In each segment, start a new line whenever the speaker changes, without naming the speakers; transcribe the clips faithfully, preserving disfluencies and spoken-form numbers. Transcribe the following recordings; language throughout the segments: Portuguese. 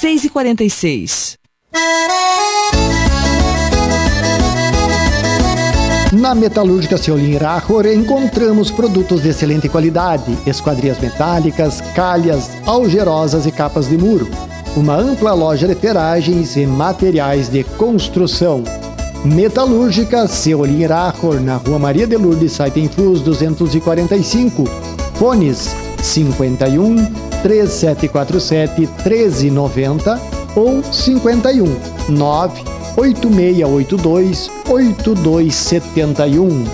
seis e quarenta e seis.
Na Metalúrgica Ceolim Rachor encontramos produtos de excelente qualidade, esquadrias metálicas, calhas, algerosas e capas de muro. Uma ampla loja de ferragens e materiais de construção. Metalúrgica Ceolim Rachor, na Rua Maria de Lourdes, Saitenflus duzentos e quarenta e cinco. Fones cinquenta e um, três sete quatro sete, treze noventa ou cinquenta e um, nove oito seis oito dois, oito dois sete um.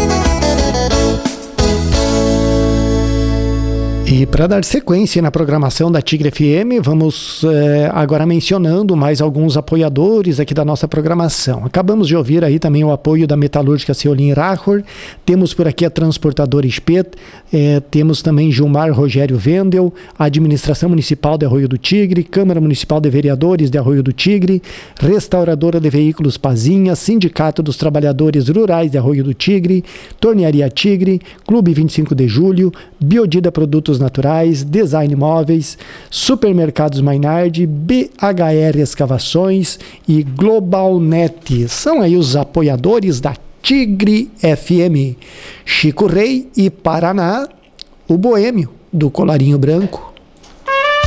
E para dar sequência na programação da Tigre F M, vamos é, agora mencionando mais alguns apoiadores aqui da nossa programação. Acabamos de ouvir aí também o apoio da Metalúrgica Ceolim Rachor, temos por aqui a Transportadora Spet, é, temos também Gilmar Rogério Vendel, a Administração Municipal de Arroio do Tigre, Câmara Municipal de Vereadores de Arroio do Tigre, Restauradora de Veículos Pazinha, Sindicato dos Trabalhadores Rurais de Arroio do Tigre, Tornearia Tigre, Clube vinte e cinco de Julho, Biodida Produtos Naturais, Design Móveis, Supermercados Mainardi, B H R Escavações e GlobalNet. São aí os apoiadores da Tigre F M. Chico Rei e Paraná, o boêmio do colarinho branco.